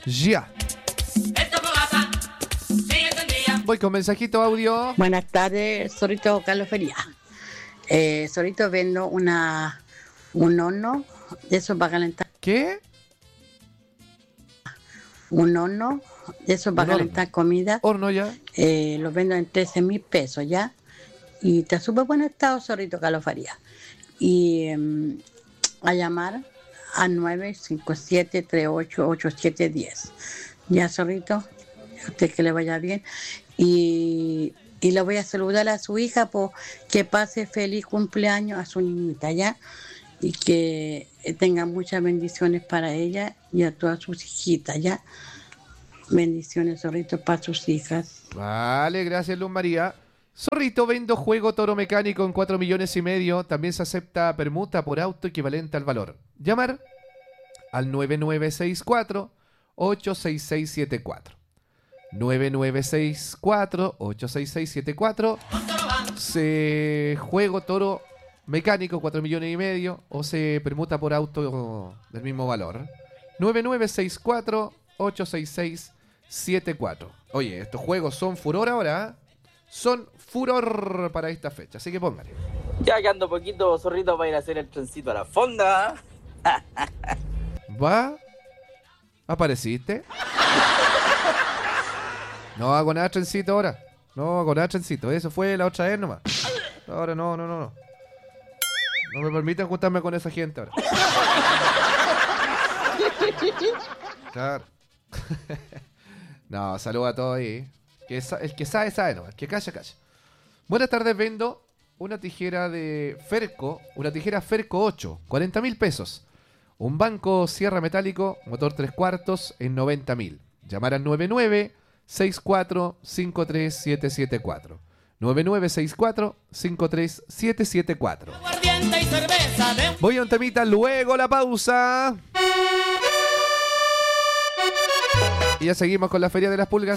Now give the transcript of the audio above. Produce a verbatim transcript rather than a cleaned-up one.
ya. Voy con mensajito audio. Buenas tardes, Zorrito Carlos Feria. Eh, Zorrito, vendo una un horno de esos para calentar. ¿Qué? Un horno de esos para calentar horno. Comida. Horno ya. Eh, los vendo en trece mil pesos ya. Y está súper buen estado, Zorrito Carlos Feria. Y eh, a llamar a nueve cinco siete tres ocho ocho siete uno cero. Ya, Zorrito, a usted que le vaya bien. Y, y le voy a saludar a su hija, por que pase feliz cumpleaños a su niñita, ¿ya? Y que tenga muchas bendiciones para ella y a todas sus hijitas, ¿ya? Bendiciones, Zorrito, para sus hijas. Vale, gracias, Luz María. Zorrito, vendo juego toro mecánico en cuatro millones y medio. También se acepta permuta por auto equivalente al valor. Llamar al nueve nueve seis cuatro ocho seis seis siete cuatro. nueve nueve seis cuatro ocho seis seis siete cuatro. Se juego toro mecánico cuatro millones y medio o se permuta por auto del mismo valor. nueve nueve seis cuatro ocho seis seis siete cuatro. Oye, estos juegos son furor ahora, ¿eh? Son furor para esta fecha, así que póngale. Ya que ando poquito, Zorrito, para ir a hacer el trencito a la fonda. ¿Va? ¿Apareciste? No hago nada, trencito, ahora. No hago nada, trencito. Eso fue la otra vez nomás. Ahora no, no, no, no. No me permiten juntarme con esa gente ahora. Claro. No, saluda a todos ahí. Que sa- el que sabe, sabe nomás. El que calla, calla. Buenas tardes, vendo una tijera de Ferco. Una tijera Ferco ocho. cuarenta mil pesos. Un banco sierra metálico, motor tres cuartos en noventa mil. Llamar al nueve nueve seis cuatro cinco tres siete siete cuatro. nueve nueve seis cuatro cinco tres siete siete cuatro. Voy a un temita, luego la pausa. Y ya seguimos con la Feria de las Pulgas.